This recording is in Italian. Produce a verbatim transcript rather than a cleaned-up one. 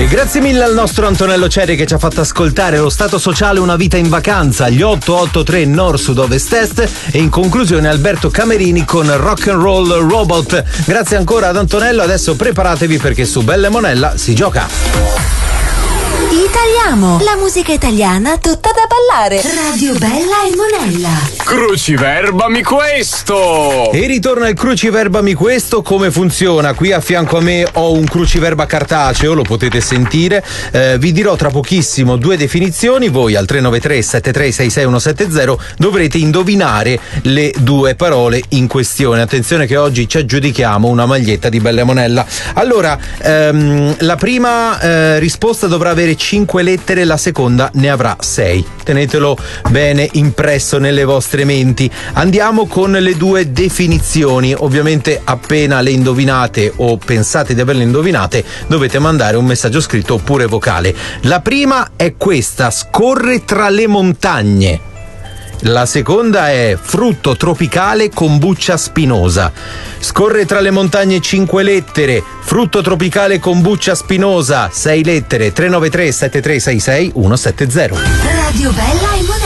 Grazie mille al nostro Antonello Cerri che ci ha fatto ascoltare Lo Stato Sociale, Una Vita in Vacanza, gli otto otto tre Nord Sud Ovest Est e in conclusione Alberto Camerini con Rock and Roll Robot. Grazie ancora ad Antonello, adesso preparatevi perché su Bella e Monella si gioca. Italiamo, la musica italiana tutta da ballare. Radio Bella e Monella. Cruciverbami questo! E ritorna il Cruciverbami questo. Come funziona? Qui a fianco a me ho un cruciverba cartaceo, lo potete sentire. Eh, vi dirò tra pochissimo due definizioni. Voi al tre nove tre sette tre sei sei uno sette zero dovrete indovinare le due parole in questione. Attenzione che oggi ci aggiudichiamo una maglietta di Bella e Monella. Allora, ehm, la prima eh, risposta dovrà avere cinque lettere, la seconda ne avrà sei. Tenetelo bene impresso nelle vostre menti. Andiamo con le due definizioni. Ovviamente appena le indovinate o pensate di averle indovinate dovete mandare un messaggio scritto oppure vocale. La prima è questa: scorre tra le montagne. La seconda è frutto tropicale con buccia spinosa. Scorre tra le montagne, cinque lettere. Frutto tropicale con buccia spinosa, sei lettere. Tre nove tre sette tre sei sei uno sette zero. Radio Bella e Monella.